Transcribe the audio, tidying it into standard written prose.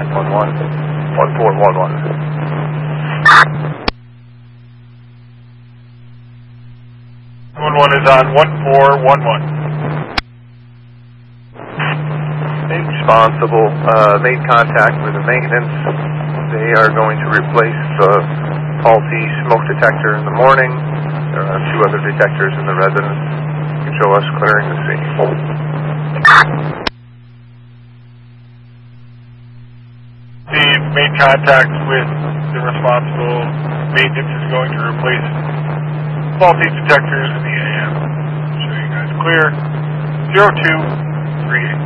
911, 1411. 11 is on 1411. Responsible made contact with the maintenance. They are going to replace the faulty smoke detector in the morning. There are 2 other detectors in the residence. You can show us clearing the scene. Steve made contact with the responsible. Maintenance is going to replace faulty detectors in the AM. Show you guys clear. 0238.